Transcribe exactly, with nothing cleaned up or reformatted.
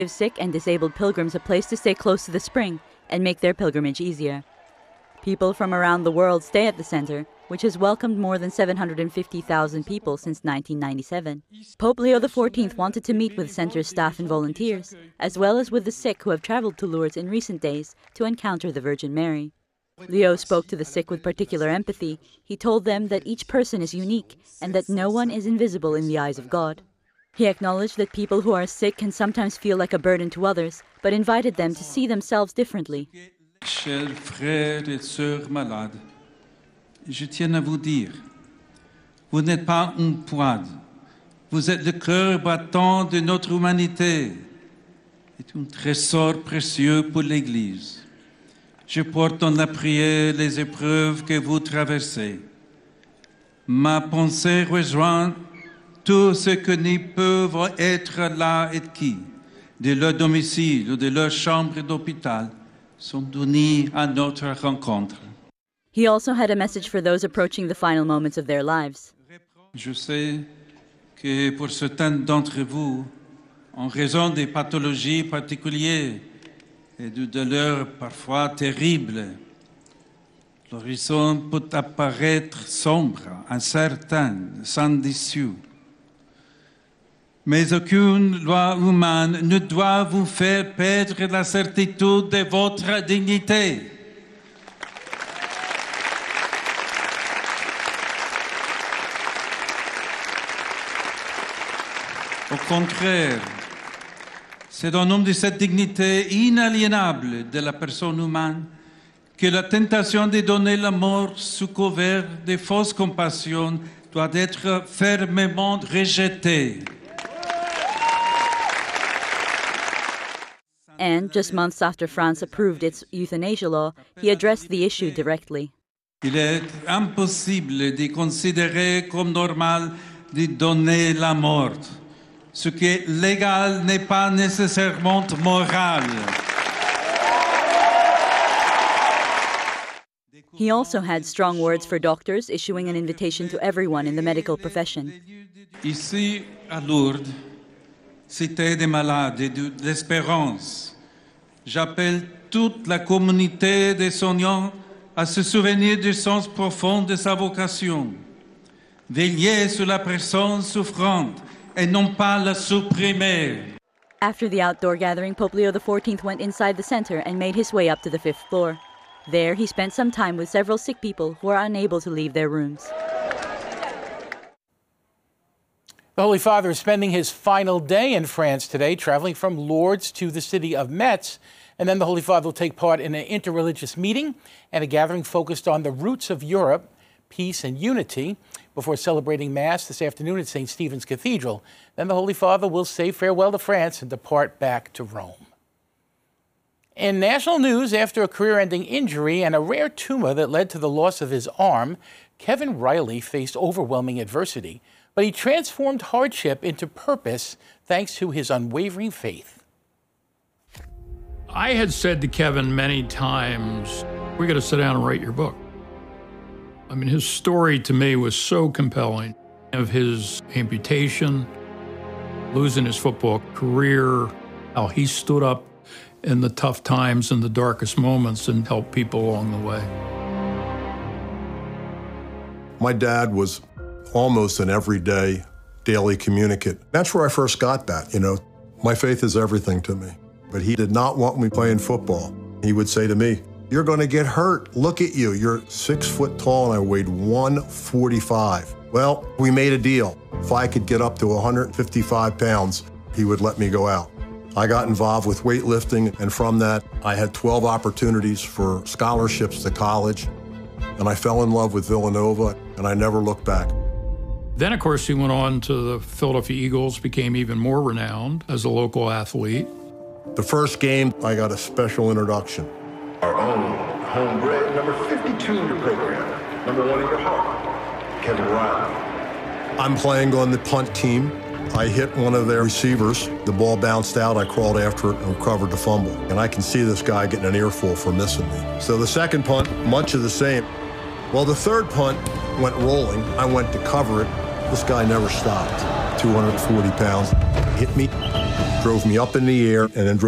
Give sick and disabled pilgrims a place to stay close to the spring and make their pilgrimage easier. People from around the world stay at the center, which has welcomed more than seven hundred fifty thousand people since nineteen ninety-seven. Pope Leo the fourteenth wanted to meet with center's staff and volunteers, as well as with the sick who have traveled to Lourdes in recent days to encounter the Virgin Mary. Leo spoke to the sick with particular empathy. He told them that each person is unique and that no one is invisible in the eyes of God. He acknowledged that people who are sick can sometimes feel like a burden to others, but invited them to see themselves differently. Chers frères et sœurs malades, je tiens à vous dire, vous n'êtes pas un poids, vous êtes le cœur battant de notre humanité et un trésor précieux pour l'Église. Je porte dans la prière les épreuves que vous traversez. Ma pensée rejoint tous ceux qui ne peuvent être là et qui, de leur domicile ou de leur chambre d'hôpital, sont unis à notre rencontre. He also had a message for those approaching the final moments of their lives. Je sais que pour certains d'entre vous, en raison des pathologies particulières et de douleurs parfois terribles, l'horizon peut apparaître sombre, incertain, sans issue. Mais aucune loi humaine ne doit vous faire perdre la certitude de votre dignité. Au contraire, c'est au nom de cette dignité inaliénable de la personne humaine que la tentation de donner la mort sous couvert de fausses compassions doit être fermement rejetée. And, just months after France approved its euthanasia law, he addressed the issue directly. Il est impossible de considérer comme normal de donner la mort. Ce qui est légal n'est pas nécessairement moral. He also had strong words for doctors, issuing an invitation to everyone in the medical profession. Ici, à Lourdes, cité des malades et de l'espérance, j'appelle toute la communauté des soignants à se souvenir du sens profond de sa vocation. Veiller sur la personne souffrante et non pas la supprimer. After the outdoor gathering, Pope Leo the fourteenth went inside the center and made his way up to the fifth floor. There, he spent some time with several sick people who are unable to leave their rooms. The Holy Father is spending his final day in France today, traveling from Lourdes to the city of Metz. And then the Holy Father will take part in an interreligious meeting and a gathering focused on the roots of Europe, peace and unity, before celebrating Mass this afternoon at Saint Stephen's Cathedral. Then the Holy Father will say farewell to France and depart back to Rome. In national news, after a career-ending injury and a rare tumor that led to the loss of his arm, Kevin Riley faced overwhelming adversity, but he transformed hardship into purpose thanks to his unwavering faith. I had said to Kevin many times, we got to sit down and write your book. I mean, his story to me was so compelling, of his amputation, losing his football career, how he stood up in the tough times and the darkest moments and helped people along the way. My dad was almost an everyday, daily communicant. That's where I first got that, you know. My faith is everything to me. But he did not want me playing football. He would say to me, "You're gonna get hurt. Look at you. You're six foot tall," and I weighed one forty-five. Well, we made a deal. If I could get up to one hundred fifty-five pounds, he would let me go out. I got involved with weightlifting, and from that, I had twelve opportunities for scholarships to college, and I fell in love with Villanova, and I never looked back. Then, of course, he went on to the Philadelphia Eagles, became even more renowned as a local athlete. The first game, I got a special introduction. Our own homebred number fifty-two in your program, number one in your heart, Kevin Riley. I'm playing on the punt team. I hit one of their receivers. The ball bounced out. I crawled after it and recovered the fumble. And I can see this guy getting an earful for missing me. So the second punt, much of the same. Well, the third punt went rolling. I went to cover it. This guy never stopped. two hundred forty pounds. Hit me, drove me up in the air, and then drove